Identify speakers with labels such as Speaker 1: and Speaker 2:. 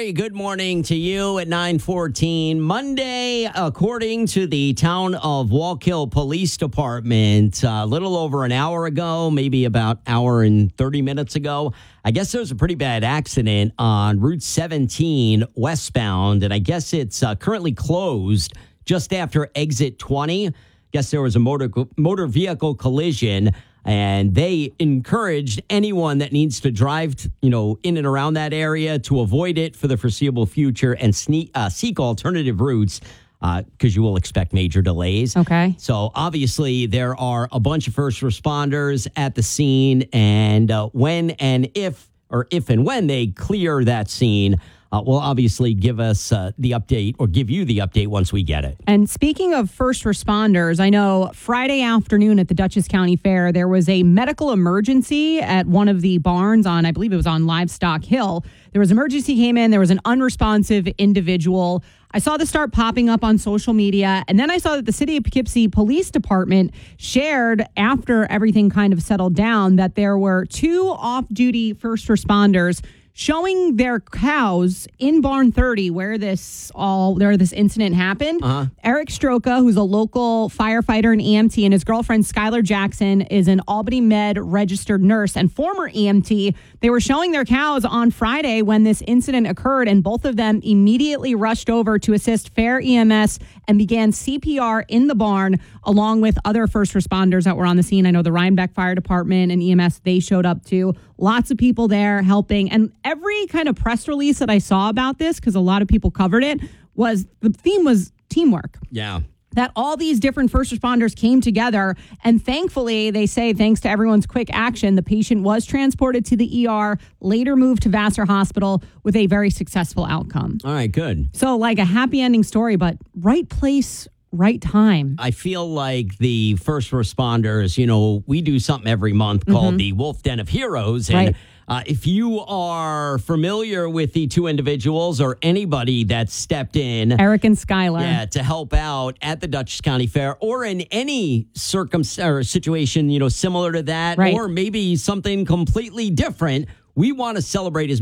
Speaker 1: very good morning to you at 9:14 Monday. According to the town of Wallkill Police Department, a little over an hour ago, maybe about hour and 30 minutes ago, I guess there was a pretty bad accident on Route 17 westbound, and I guess it's currently closed just after exit 20. I guess there was a motor vehicle collision. And they encouraged anyone that needs to drive, in and around that area to avoid it for the foreseeable future and seek alternative routes because you will expect major delays.
Speaker 2: Okay.
Speaker 1: So obviously there are a bunch of first responders at the scene, and if and when they clear that scene, will obviously give us the update or give you the update once we get it.
Speaker 2: And speaking of first responders, I know Friday afternoon at the Dutchess County Fair, there was a medical emergency at one of the barns I believe it was on Livestock Hill. There was emergency came in. There was an unresponsive individual. I saw this start popping up on social media. And then I saw that the City of Poughkeepsie Police Department shared after everything kind of settled down that there were 2 off-duty first responders showing their cows in Barn 30 where this incident happened. Eric Stroka, who's a local firefighter and EMT, and his girlfriend Skylar Jackson is an Albany Med registered nurse and former EMT. They were showing their cows on Friday when this incident occurred, and both of them immediately rushed over to assist Fair EMS and began CPR in the barn along with other first responders that were on the scene. I know the Rhinebeck Fire Department and EMS, they showed up too. Lots of people there helping. And every kind of press release that I saw about this, because a lot of people covered it, the theme was teamwork.
Speaker 1: Yeah.
Speaker 2: That all these different first responders came together. And thankfully, they say, thanks to everyone's quick action, the patient was transported to the ER, later moved to Vassar Hospital with a very successful outcome.
Speaker 1: All right, good.
Speaker 2: So like a happy ending story, but right place, right time.
Speaker 1: I feel like the first responders, we do something every month called the Wolf Den of Heroes. And if you are familiar with the 2 individuals or anybody that stepped in,
Speaker 2: Eric and Skylar,
Speaker 1: to help out at the Dutchess County Fair or in any situation, similar to that, or maybe something completely different, we want to celebrate as